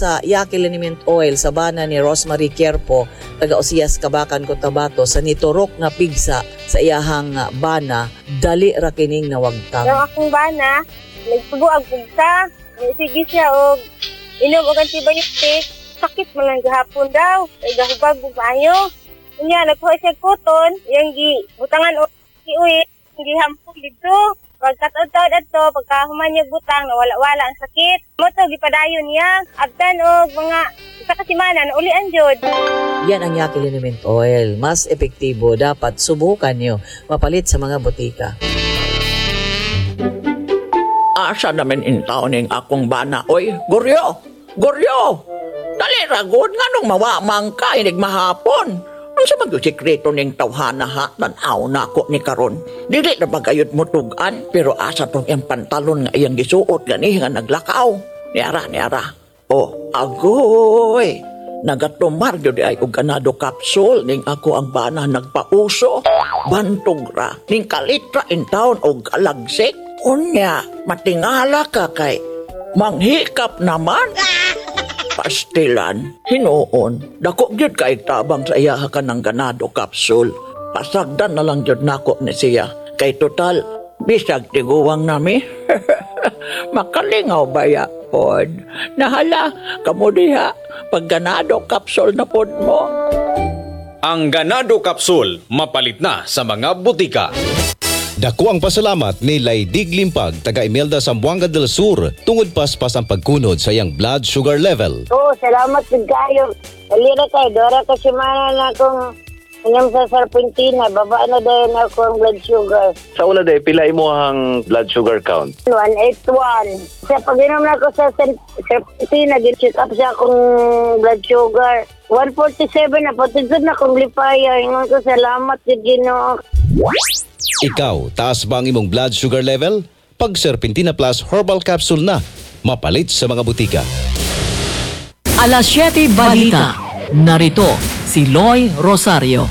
sa Yaqui Liniment Oil sa bana ni Rosemary Quierpo, taga Osias, Kabakan, Cotabato, sa niturok nga pigsa sa iyahang bana, dali ra kining nawagtang. Ang akong bana, nagsugo ang pigsa, sige siya og inom og antibiotic, sakit man lang gahapon daw, ay gahubag og maayo. Unya nagkuha siya koton, yang butangan og iuwi, gihampog dito. Pagkataon-taon ato, pagkahuman niya butang, nawala-wala ang sakit. Moto, gipadayon niya. Abdan o mga isa kasimanan, ulian jud. Yan ang Yaqui Liniment Oil. Mas epektibo, dapat subukan nyo. Mapalit sa mga butika. Asa namin intaw ning akong bana. Oy, Goryo! Goryo! Dali ragod nga nung mawamang ka, inig mahapon. Ang sa mag-sikreto ning tawhana ha, tanaw na ako ni karon. Dili na magayot mo tugan, pero asa tong iyang pantalon nga iyang gisuot gani nga naglakaw. Niara. Oh, agoy! Nagatumar yun ay og ganado kapsul ning ako ang bana nagpauso. Bantog ra, ning kalitra in town og kalagsik. Unya, matingala ka kay manghikap naman. Pastilan, hinuon, dako gyud kay tabang sa iya ka ng ganado kapsul. Pasagdan na lang gyud nako ni siya. Kay total, bisag tiguwang nami. Makalingaw ba ya, pod? Nahala, kamo diha, pag ganado kapsul na pod mo. Ang ganado kapsul, mapalit na sa mga butika. Dako ang pasalamat ni Laidig Limpag, taga Imelda, Zamboanga del Sur, tungod paspas ang pagkunod sa iyang blood sugar level. Salamat din kayo. Alira tayo, dora kasi mana na akong inom sa serpentina, baba na dahil na akong blood sugar. Sa una day, pilay mo ang blood sugar count? 181. Sa pag-inom na ako sa serpentina, gin-check up sa akong blood sugar. 147 na, patidod na akong lipaya. Ingon ko, salamat din Ginoo. Ikaw, taas ba ang imong blood sugar level? Pag Serpentina Plus Herbal Capsule na, mapalit sa mga butika. Alas 7 Balita. Narito si Loy Rosario.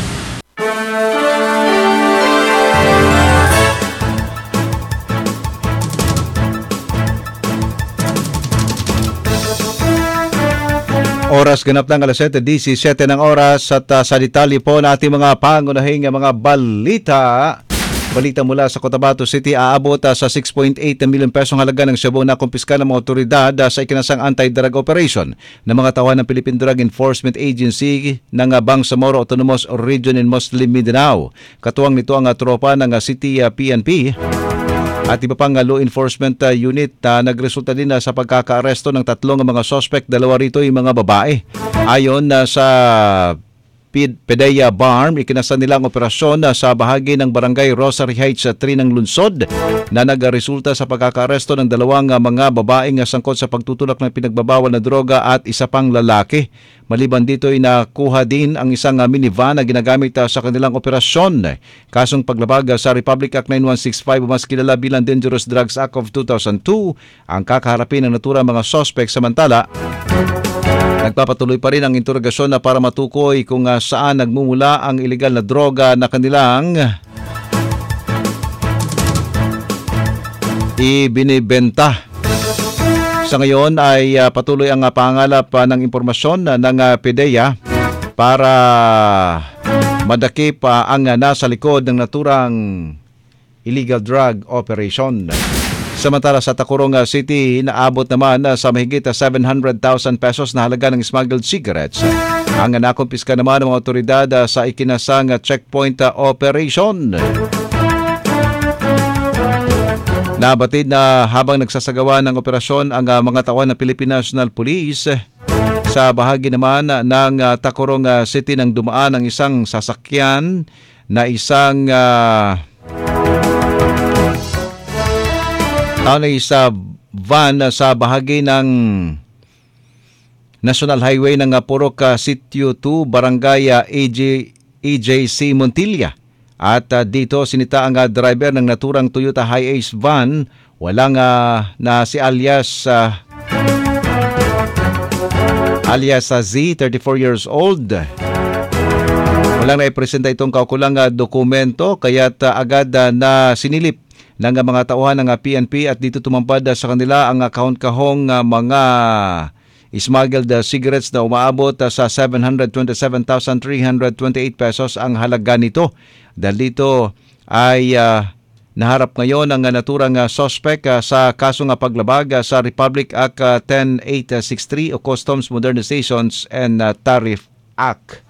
Oras ganap ng alas 7:17 ng oras at sa detalye po na ating mga pangunahing mga balita. Balita mula sa Cotabato City, aabot sa 6.8 million pesong halaga ng shabu na kumpiska ng mga otoridad sa ikinasang anti-drug operation ng mga tauhan ng Philippine Drug Enforcement Agency ng Bangsamoro Autonomous Region in Muslim Mindanao. Katuwang nito ang tropa ng City PNP at iba pang law enforcement unit. Nagresulta din sa pagkakaaresto ng tatlong mga suspect, dalawa rito ay mga babae. Ayon sa PDEA BARM, ikinasa nila ang operasyon sa bahagi ng Barangay Rosary Heights 3 ng lungsod na nagresulta sa pagkakaaresto ng dalawang mga babaeng sangkot sa pagtutulak ng pinagbabawal na droga at isa pang lalaki. Maliban dito ay nakuha din ang isang minivan na ginagamit sa kanilang operasyon. Kasong paglabag sa Republic Act 9165 o mas kilala bilang Dangerous Drugs Act of 2002 ang kakaharapin ng naturang mga suspect. Samantala, nagpapatuloy pa rin ang interogasyon na para matukoy kung saan nagmumula ang illegal na droga na kanilang ibinibenta. Sa ngayon ay patuloy ang pangalap ng impormasyon ng PDEA para madakip ang nasa likod ng naturang illegal drug operation. Samantala sa Tacurong City, naabot naman sa mahigit 700,000 pesos na halaga ng smuggled cigarettes. Ang nakumpiska naman ng mga otoridad sa ikinasang checkpoint operation. Nabatid na habang nagsasagawa ng operasyon ang mga tauhan ng Philippine National Police sa bahagi naman ng Tacurong City nang dumaan ang isang sasakyan na isang sa van sa bahagi ng National Highway ng Purok Sitio 2, Barangay EJC Montilla. At dito sinita ang driver ng naturang Toyota Hiace van. Walang na si alias Z, 34 years old. Walang naipresenta itong kaukulang dokumento, kaya't agad na sinilip ng mga tauhan ng PNP at dito tumampad sa kanila ang kahon-kahong mga smuggled cigarettes na umaabot sa 727,328 pesos ang halaga nito. Dahil dito ay naharap ngayon ang naturang suspect sa kasong paglabag sa Republic Act 10863 o Customs Modernizations and Tariff Act.